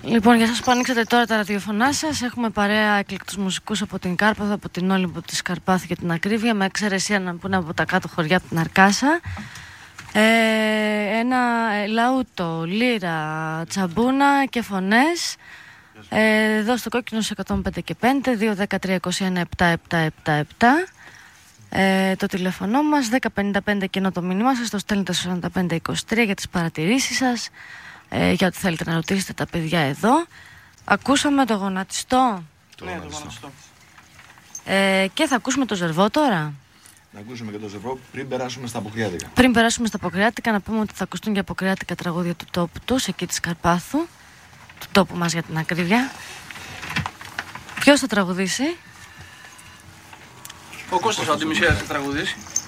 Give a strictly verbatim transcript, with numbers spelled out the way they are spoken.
Λοιπόν, για σας που ανοίξατε τώρα τα ραδιοφωνά σας, έχουμε παρέα εκλεκτούς μουσικούς από την Κάρπαθο, από την Όλυμπο της Καρπάθου για την ακρίβεια, με εξαίρεση έναν που είναι από τα κάτω χωριά, από την Αρκάσα. Ε, ένα λαούτο, λύρα, τσαμπούνα και φωνές. Ε, εδώ στο Κόκκινο εκατόν πέντε και πέντε, δύο ένα τρία είκοσι ένα επτά επτά επτά επτά. Ε, το τηλέφωνο μας, δέκα πενήντα πέντε και ενώ το μήνυμά σας το στέλνετε στο σαράντα πέντε είκοσι τρία για τις παρατηρήσεις σας, ε, για ό,τι θέλετε να ρωτήσετε τα παιδιά εδώ. Ακούσαμε το γονατιστό. Το ναι, γονατιστό. Το γονατιστό. Ε, και θα ακούσουμε το Ζερβό τώρα. Να ακούσουμε και το Ζερβό πριν περάσουμε στα Αποκριάτικα. Πριν περάσουμε στα Αποκριάτικα, να πούμε ότι θα ακουστούν και αποκριάτικα τραγούδια του τόπου τους, εκεί της Καρπάθου, του τόπου μας για την ακρίβεια. Ποιος θα τραγουδήσει? Ο Κώστας ο Αντιμισέρας θα τραγουδήσει.